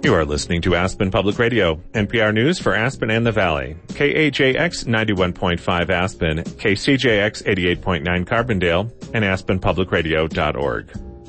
You are listening to Aspen Public Radio, NPR News for Aspen and the Valley. KHAX 91.5 Aspen, KCJX 88.9 Carbondale, and aspenpublicradio.org.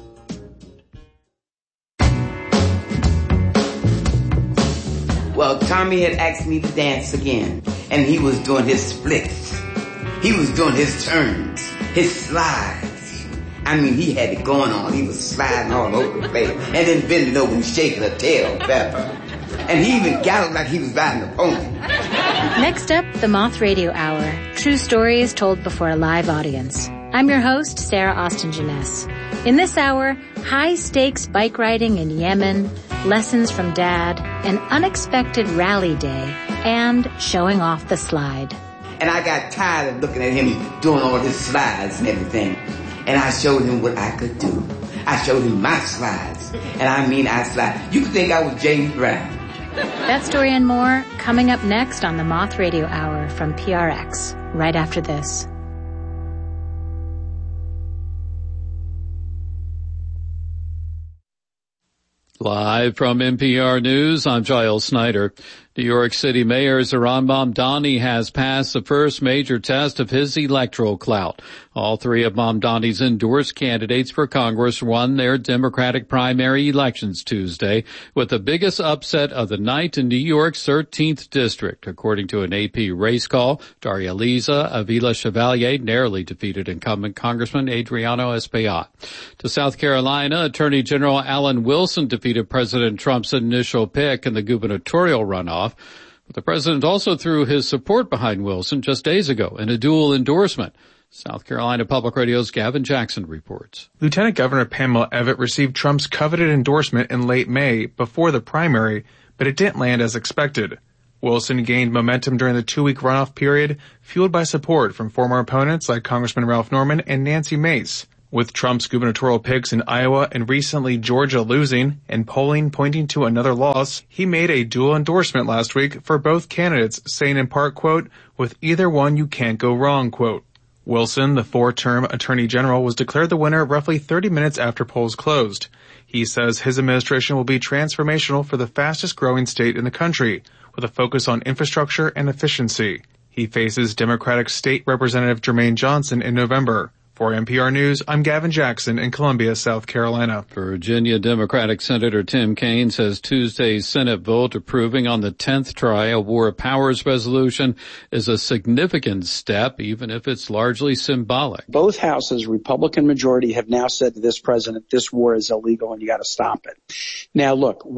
Well, Tommy had asked me to dance again, and he was doing his splits. He was doing his turns, his slides. I mean, he had it going on. He was sliding all over the place, and then bending over and shaking a tail feather. And he even galloped like he was riding a pony. Next up, the Moth Radio Hour. True stories told before a live audience. I'm your host, Sarah Austin Jeunesse. In this hour, high-stakes bike riding in Yemen, lessons from Dad, an unexpected rally day, and showing off the slide. And I got tired of looking at him doing all his slides and everything. And I showed him what I could do. I showed him my slides. And I mean I slide. You could think I was James Brown. That story and more coming up next on the Moth Radio Hour from PRX, right after this. Live from NPR News, I'm Giles Snyder. New York City Mayor Zohran Mamdani has passed the first major test of his electoral clout. All three of Mamdani's endorsed candidates for Congress won their Democratic primary elections Tuesday with the biggest upset of the night in New York's 13th district. According to an AP race call, Daria Liza Avila Chevalier narrowly defeated incumbent Congressman Adriano Espaillat. To South Carolina, Attorney General Alan Wilson defeated President Trump's initial pick in the gubernatorial runoff. But the president also threw his support behind Wilson just days ago in a dual endorsement. South Carolina Public Radio's Gavin Jackson reports. Lieutenant Governor Pamela Evette received Trump's coveted endorsement in late May before the primary, but it didn't land as expected. Wilson gained momentum during the two-week runoff period, fueled by support from former opponents like Congressman Ralph Norman and Nancy Mace. With Trump's gubernatorial picks in Iowa and recently Georgia losing and polling pointing to another loss, he made a dual endorsement last week for both candidates, saying in part, quote, "With either one you can't go wrong," quote. Wilson, the four-term attorney general, was declared the winner roughly 30 minutes after polls closed. He says his administration will be transformational for the fastest-growing state in the country, with a focus on infrastructure and efficiency. He faces Democratic State Representative Jermaine Johnson in November. For NPR News, I'm Gavin Jackson in Columbia, South Carolina. Virginia Democratic Senator Tim Kaine says Tuesday's Senate vote approving on the 10th Trial War Powers resolution is a significant step, even if it's largely symbolic. Both houses, Republican majority, have now said to this president, this war is illegal and you got to stop it. Now, look,